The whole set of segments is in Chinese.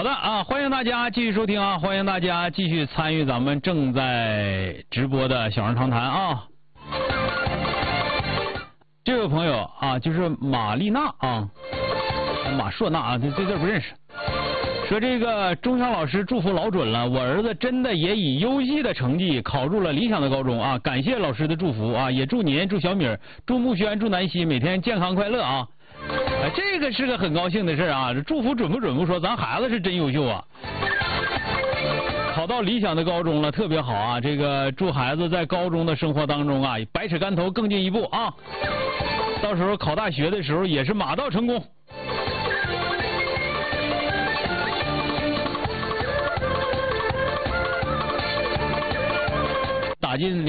的啊，欢迎大家继续收听啊，欢迎大家继续参与咱们正在直播的小人长谈啊。这位朋友啊，就是玛丽娜啊，马硕娜啊，这字不认识。说这个钟晓老师祝福老准了，我儿子真的也以优异的成绩考入了理想的高中啊，感谢老师的祝福啊，也祝您、祝小米、祝木轩、祝南希每天健康快乐啊。这个是个很高兴的事啊，祝福准不准不说，咱孩子是真优秀啊，考到理想的高中了，特别好啊！这个祝孩子在高中的生活当中啊，百尺竿头更进一步啊，到时候考大学的时候也是马到成功。打进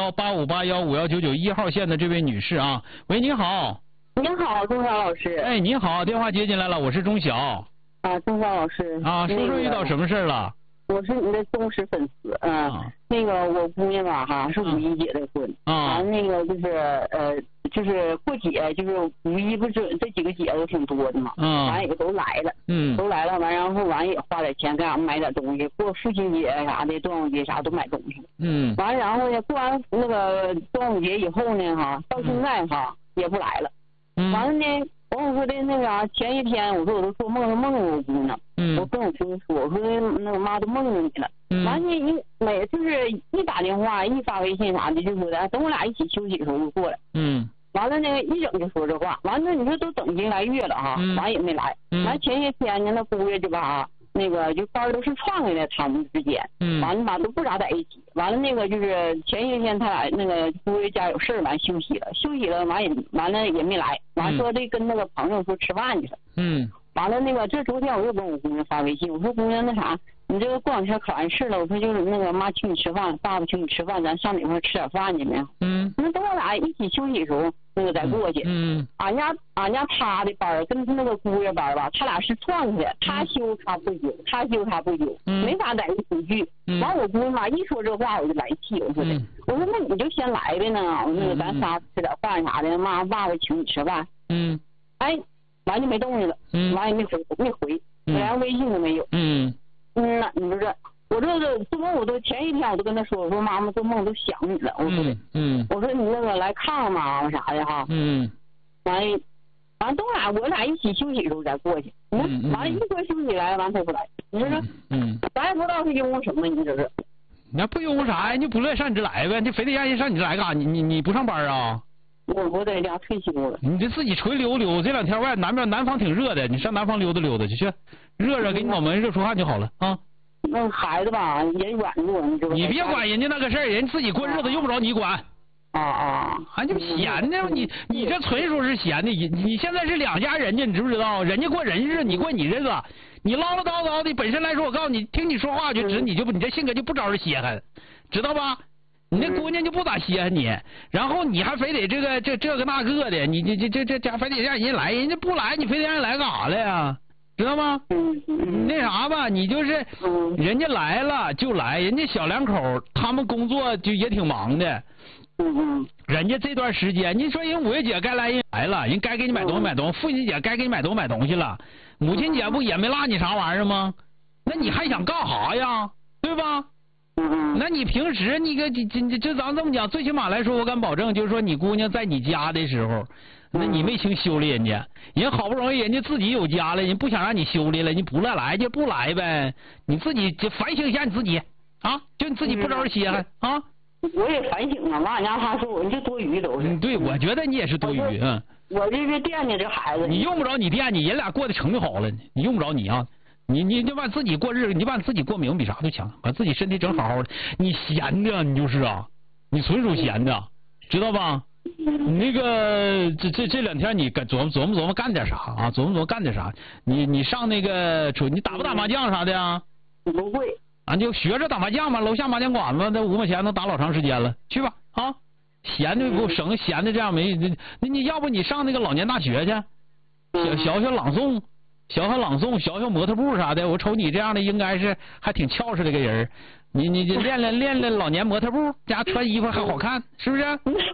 043185815199号线的这位女士啊，喂，你好。 您好，钟晓老师。 哎，你好，电话接进来了，我是钟晓。 啊，钟晓老师。 啊，说说遇到什么事了？ 我是你的忠实粉丝。那个我姑娘吧哈，是5·1结的婚。完那个就是过节，就是5·1不是这几个节都挺多的嘛。完也都来了。都来了，完然后完也花点钱给俺们买点东西，过父亲节啥的，端午节啥都买东西。完然后呢，过完那个端午节以后呢哈，到现在哈也不来了。完了呢，我说的那个前一天，我说我都做梦着我姑娘，我跟我姑娘说，我说那个妈都梦着你了。完了，就是一打电话，一发微信啥的，就说的等我俩一起休息的时候就过来。完了那个一整就说这话，完了你说都等1来月了哈，完也没来。完前些天呢，那姑爷就吧。那个就班都是串开的，他们之间，完了吧都不咋在一起。完了那个就是前些天他俩那个姑爷家有事儿，完休息了，完了也没来，完说的跟那个朋友说吃饭去了。完了那个这昨天我又跟我姑娘发微信，我说姑娘那啥，你这个过两天考完试了，我说就是那个妈请你吃饭，爸爸请你吃饭，咱上哪块吃点饭去没有？那等我俩一起休息的时候，那个再过去。俺家他的班跟那个姑爷班吧，他俩是串开的，他休他不休，他休他不休，没法在一起聚。完我姑娘妈一说这话我就来气，我说那你就先来呗呢，我说咱仨吃点饭啥的，妈爸爸请你吃饭。哎，完就没动静了，完也没回，连微信都没有。那你说这。我做梦我都前一天我都跟他说，我说妈妈做梦都想你了，我说的，我说你那个来看看妈妈啥的哈，完我俩一起休息的时候再过去，完了一说休息来，完他不来，你说说，咱也不知道他因为什么，你这是， 你还不因为啥呀？你不乐意上你这来呗，你非得让人上你这来干啥？你不上班啊？ 我在家退休了。你这自己出去溜溜，这2天南方挺热的，你上南方溜达溜达去，热给你脑门热出汗就好了啊。 那孩子吧也软弱，你知道吗？ 你别管人家那个事儿，人自己过日子用不着你管。还就闲的，你这纯属是闲的。你现在是2家人家，你知不知道？人家过人日子，你过你日子。你唠唠叨叨的，本身来说，我告诉你，听你说话就你这性格就不招人稀罕，知道吧？你那姑娘就不咋稀罕你，然后你还非得这个那个的，你这家非得让人家来，人家不来，你非得让人来干啥来呀？知道吗？那啥吧，你就是人家来了就来，人家小2口他们工作就也挺忙的。人家这段时间，你说人5月节该来人来了，人该给你买东西，父亲节该给你买东西了，母亲节不也没落你啥玩意儿吗？那你还想干啥呀？对吧？那你平时就咱这么讲，最起码来说，我敢保证，就是说你姑娘在你家的时候。那你没轻修理人家，人好不容易人家自己有家了，人不想让你修理了，你不来就不来呗，你自己就反省一下你自己啊，就你自己不招人稀罕啊。 我也反省了，俺家他说我就多余都是。 对，我觉得你也是多余我这是惦记这孩子。 你用不着你惦记，人俩过得成就好了，你用不着你啊。你就把自己过日子，你把自己过明比啥都强，把自己身体整好好的。你闲的，你就是啊，你纯属闲的，知道吧？你那个这2天你琢磨干点啥啊？琢磨干点啥？你上那个你打不打麻将啥的呀？ 不会啊，就学着打麻将吧，楼下麻将馆子那5毛钱能打老长时间了，去吧啊！闲的不省闲的这样没你要不你上那个老年大学去，小朗诵，小模特步啥的，我瞅你这样的应该是还挺俏实的个人，你练练老年模特步，家穿衣服还好看，是不是？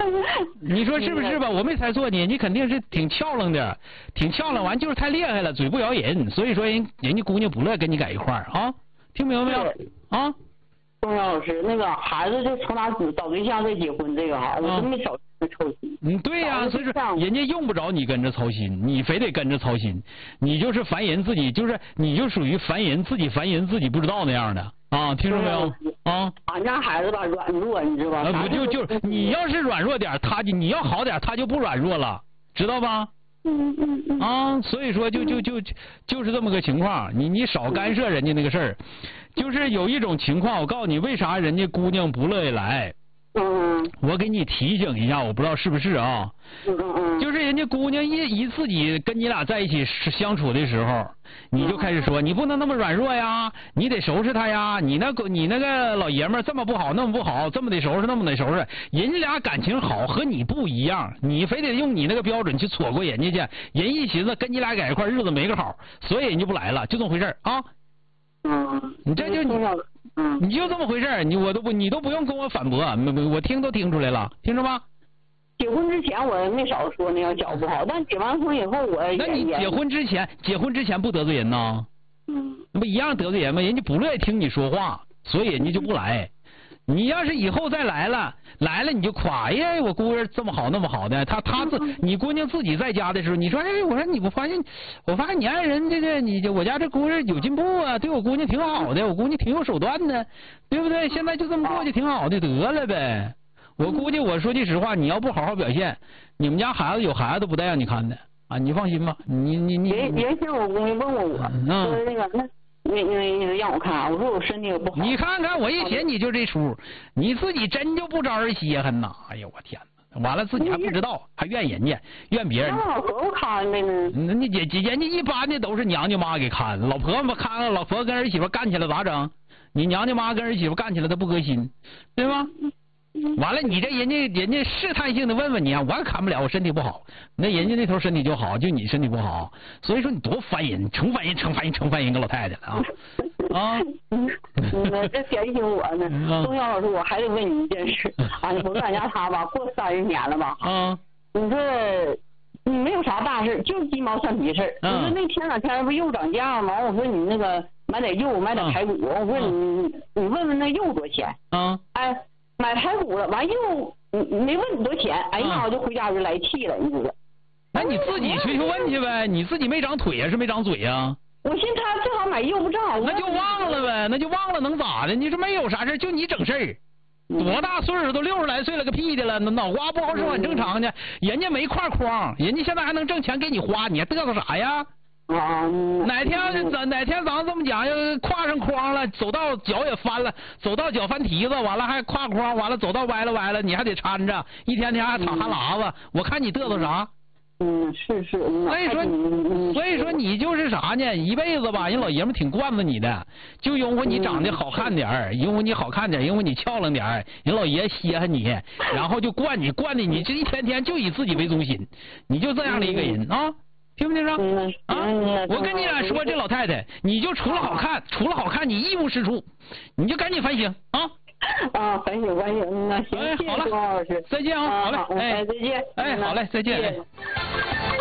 你说是不是吧？我没猜错你肯定是挺俏亮的，挺俏亮，完就是太厉害了，嘴不饶人，所以说人家姑娘不乐跟你在一块儿啊，听明白没有？啊， 钟晓老师，那个孩子就从哪找对象再结婚这个哈，我真没少操心。 对呀，所以说人家用不着你跟着操心，你非得跟着操心，你就是烦人自己，就是你就属于烦人自己烦人自己不知道那样的。啊，听说没有？啊， 俺家孩子吧软弱，你知道吧？ 不就是你要是软弱点，你要好点，他就不软弱了，知道吧？啊，所以说就是这么个情况，你少干涉人家那个事儿，就是有一种情况，我告诉你，为啥人家姑娘不乐意来？我给你提醒一下，我不知道是不是啊？就是人家姑娘自己跟你俩在一起相处的时候，你就开始说你不能那么软弱呀，你得收拾她呀，你那个老爷们儿这么不好那么不好，这么得收拾那么得收拾，人家俩感情好和你不一样，你非得用你那个标准去戳过人家去，人一寻思跟你俩在一块日子没个好，所以人就不来了，就这么回事啊。你这就你就这么回事，你都不用跟我反驳，我都听出来了，听着吗？ 结婚之前我没少说那个脚不好，但结完婚以后那你结婚之前不得罪人呢？那不一样得罪人吗？人家不乐意听你说话，所以人家就不来。你要是以后再来了你就夸，哎呀，我姑娘这么好那么好的，你姑娘自己在家的时候，你说，哎，我说你不发现，我发现你爱人我家这姑娘有进步啊，对我姑娘挺好的，我姑娘挺有手段的，对不对？现在就这么过去挺好的，得了呗。我估计我说句实话，你要不好好表现，你们家孩子有孩子都不带让你看的啊，你放心吧， 原先我姑娘问过我，说那个那让我看，我说我身体也不好。 你看看我一寻你就这出，你自己真就不招人稀罕呐！哎呦我天哪，完了自己还不知道，还怨人家，怨别人。 让老婆看的呢？ 那你人家一般的都是娘家妈给看，老婆嘛看了，老婆跟儿媳妇干起来咋整？你娘家妈跟儿媳妇干起来她不革新，对吗？完了，你这人家试探性的问问你啊，我也看不了，我身体不好。那人家那头身体就好，就你身体不好，所以说你多烦人，成烦人个老太太了啊！ 这提醒我呢，钟晓老师，我还得问你一件事啊，我跟俺家他吧，过30年了吧？你说你没有啥大事，就鸡毛蒜皮事儿。我说那前2天不又涨价吗？我说你那个买点肉，买点排骨，我说你问问那肉多少钱？哎。买排骨了，完又没问你多少钱，哎呀，我就回家就来气了，你知道？ 那你自己去问去呗，你自己没长腿呀，是没长嘴呀？ 我寻思他正好买肉不正好， 那就忘了呗，那就忘了能咋的？你说没有啥事，就你整事儿，多大岁数都60来岁了个屁的了，脑瓜不好使很正常的，人家没挎筐，人家现在还能挣钱给你花，你还嘚瑟啥呀？哪天早上这么讲，要挎上筐了，走到脚也翻了，走到脚翻蹄子，完了还挎筐，完了走到歪了，你还得搀着，一天天还淌汗喇子，我看你嘚瑟啥？ 是。 所以说你就是啥呢？一辈子吧，人老爷们挺惯着你的，就因为你长得好看点因为你好看点因为你俏亮点人老爷稀罕你，然后就惯的你这一天天就以自己为中心，你就这样的一个人啊。听不听着？我跟你俩说，这老太太，你就除了好看，你一无是处，你就赶紧反省啊！ 反省，那行， 好了， 谢谢钟老师， 再见啊，好嘞， 再见， 好嘞，再见。